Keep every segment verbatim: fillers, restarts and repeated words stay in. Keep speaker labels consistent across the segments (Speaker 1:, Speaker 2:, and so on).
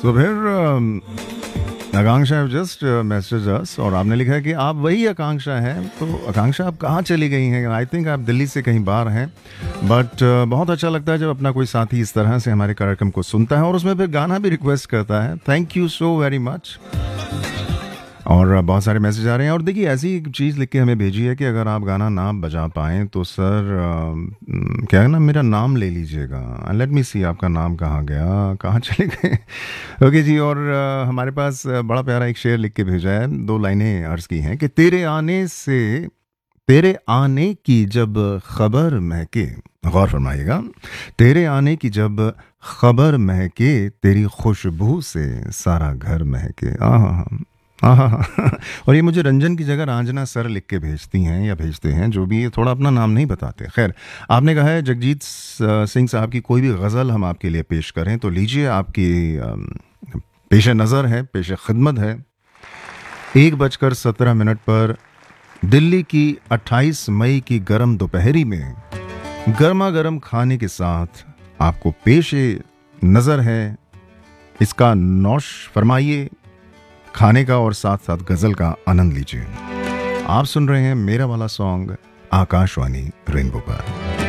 Speaker 1: तो फिर अम, आकांक्षा just message us और आपने लिखा है कि आप वही आकांक्षा हैं। तो आकांक्षा आप कहाँ चली गई हैं? आई थिंक आप दिल्ली से कहीं बाहर हैं, बट बहुत अच्छा लगता है जब अपना कोई साथी इस तरह से हमारे कार्यक्रम को सुनता है और उसमें फिर गाना भी रिक्वेस्ट करता है। Thank you so very much. और बहुत सारे मैसेज आ रहे हैं और देखिए ऐसी एक चीज़ लिख के हमें भेजी है कि अगर आप गाना ना बजा पाएँ तो सर अ, क्या है ना, मेरा नाम ले लीजिएगा। लेट मी सी आपका नाम कहाँ गया, कहाँ चले गए। ओके जी। और अ, हमारे पास अ, बड़ा प्यारा एक शेर लिख के भेजा है, दो लाइनें अर्ज़ की हैं कि तेरे आने से तेरे आने की जब खबर महके, गौर फरमाइएगा, तेरे आने की जब खबर महके तेरी खुशबू से सारा घर महके। आहा हाँ हाँ हाँ। और ये मुझे रंजन की जगह रंजना सर लिख के भेजती हैं या भेजते हैं, जो भी, ये थोड़ा अपना नाम नहीं बताते। खैर, आपने कहा है जगजीत स- सिंह साहब की कोई भी गज़ल हम आपके लिए पेश करें तो लीजिए, आपकी अम, पेश नज़र है, पेश खिदमत है। एक बजकर सत्रह मिनट पर दिल्ली की अट्ठाईस मई की गर्म दोपहरी में गर्मा गर्म खाने के साथ आपको पेश नज़र है। इसका नौश फरमाइए खाने का और साथ साथ गजल का आनंद लीजिए। आप सुन रहे हैं मेरा वाला सॉन्ग आकाशवाणी रेनबो पर।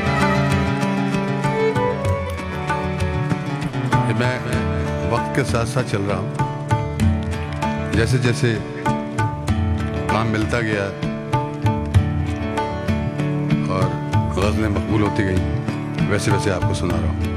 Speaker 2: मैं वक्त के साथ साथ चल रहा हूँ, जैसे जैसे काम मिलता गया और गज़लें मकबूल होती गई, वैसे वैसे आपको सुना रहा हूँ।